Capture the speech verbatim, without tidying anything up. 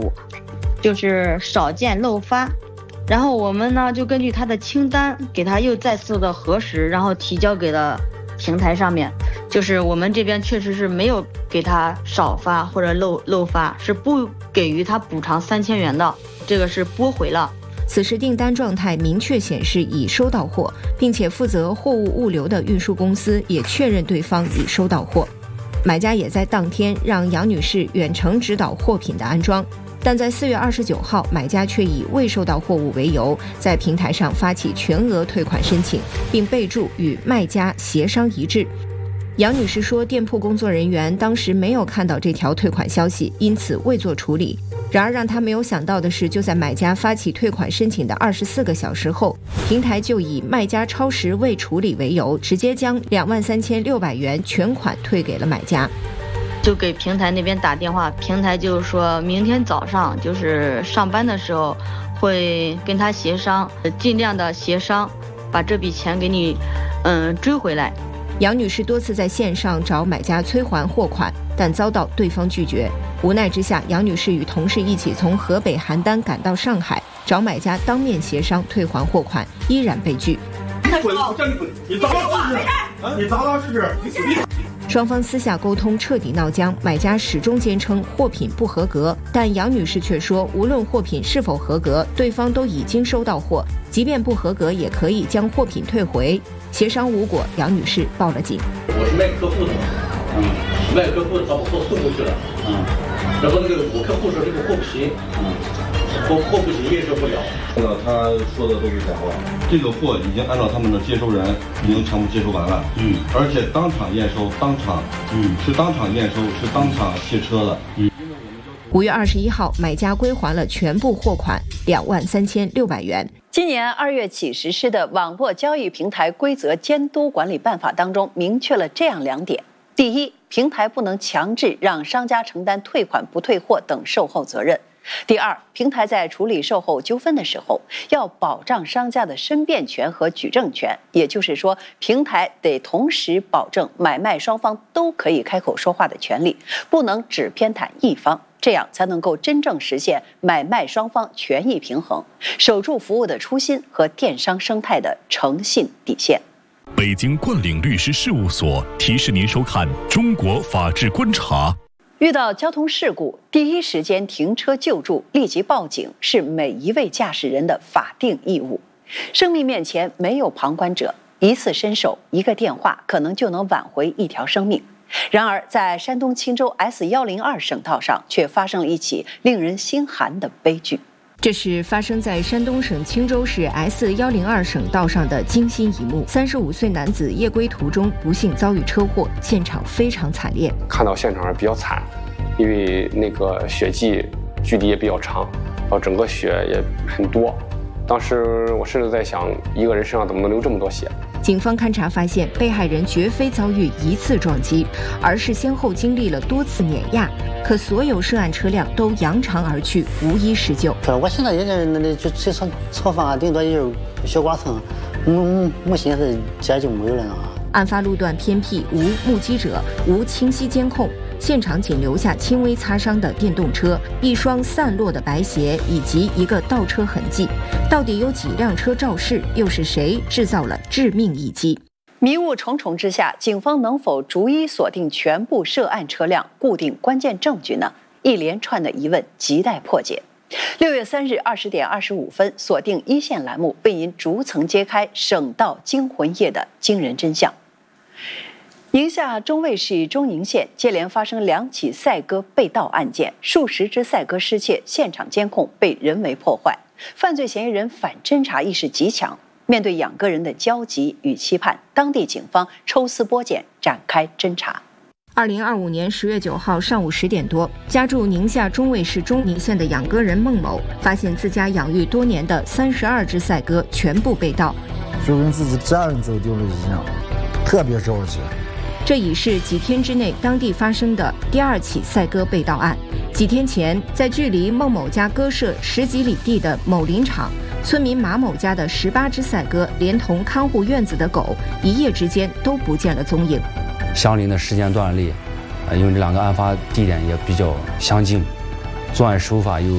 户，就是少见漏发。然后我们呢就根据他的清单给他又再次的核实，然后提交给了平台上面。就是我们这边确实是没有给他少发或者漏漏发，是不给予他补偿三千元的，这个是拨回了。 此时订单状态明确显示已收到货，并且负责货物物流的运输公司也确认对方已收到货。买家也在当天让杨女士远程指导货品的安装，但在四月二十九号，买家却以未收到货物为由，在平台上发起全额退款申请，并备注与卖家协商一致。杨女士说，店铺工作人员当时没有看到这条退款消息，因此未做处理。然而让她没有想到的是，就在买家发起退款申请的二十四个小时后，平台就以卖家超时未处理为由，直接将两万三千六百元全款退给了买家。 就给平台那边打电话，平台就说明天早上就是上班的时候会跟他协商，尽量的协商把这笔钱给你嗯追回来。 杨女士多次在线上找买家催还货款，但遭到对方拒绝。无奈之下，杨女士与同事一起从河北邯郸赶到上海，找买家当面协商退还货款，依然被拒。 你滚！我叫你滚！你找他试试！你找他试试！你滚！ 双方私下沟通彻底闹僵，买家始终坚称货品不合格，但杨女士却说，无论货品是否合格，对方都已经收到货，即便不合格也可以将货品退回。协商无果，杨女士报了警。 我是卖客户的，嗯，卖客户找我货送过去了，嗯，然后那个我客户说这个货不行，嗯，货货不行验收不了。 那他说的都是假话，这个货已经按照他们的接收人已经全部接收完了，嗯，而且当场验收，当场，嗯，是当场验收，是当场卸车了，嗯。 五月二十一号，买家归还了全部货款两万三千六百元。 今年二月起实施的《网络交易平台规则监督管理办法》当中明确了这样两点：第一，平台不能强制让商家承担退款不退货等售后责任；第二，平台在处理售后纠纷的时候，要保障商家的申辩权和举证权，也就是说，平台得同时保证买卖双方都可以开口说话的权利，不能只偏袒一方。这样才能够真正实现买卖双方权益平衡，守住服务的初心和电商生态的诚信底线。 北京冠岭律师事务所提示您收看《中国法治观察》。 遇到交通事故，第一时间停车救助、立即报警是每一位驾驶人的法定义务。生命面前没有旁观者，一次伸手，一个电话，可能就能挽回一条生命。然而，在山东青州 S 一零二 省道上，却发生了一起令人心寒的悲剧。 这是发生在山东省青州市 S 一零二 省道上的惊心一幕。三十五岁男子夜归途中不幸遭遇车祸，现场非常惨烈。 看到现场比较惨，因为那个血迹距离也比较长，然后整个血也很多。当时我甚至在想，一个人身上怎么能流这么多血？ 警方勘查发现，被害人绝非遭遇一次撞击，而是先后经历了多次碾压。可所有涉案车辆都扬长而去，无一施救。 我现在也是那就车侧侧方，顶多也就是小刮蹭，没没心思接就没有了啊。 案发路段偏僻，无目击者，无清晰监控。现场仅留下轻微擦伤的电动车、一双散落的白鞋以及一个倒车痕迹。到底有几辆车肇事？又是谁制造了致命一击？ 迷雾重重之下，警方能否逐一锁定全部涉案车辆，固定关键证据呢？一连串的疑问亟待破解。六月三日二十点二十五分，锁定一线栏目为您逐层揭开省道惊魂夜的惊人真相。宁夏中卫市中宁县接连发生两起赛鸽被盗案件，数十只赛鸽失窃，现场监控被人为破坏，犯罪嫌疑人反侦查意识极强。面对养鸽人的焦急与期盼，当地警方抽丝剥茧展开侦查。 二零二五年十月九号上午十点多，家住宁夏中卫市中宁县的养鸽人孟某发现自家养育多年的三十二只赛鸽全部被盗， 就跟自己家人走丢了一样，特别着急。 这已是几天之内当地发生的第二起赛鸽被盗案。几天前，在距离孟某家鸽舍十几里地的某林场，村民马某家的十八只赛鸽，连同看护院子的狗，一夜之间都不见了踪影。 相邻的时间段里，呃，因为这两个案发地点也比较相近，作案手法又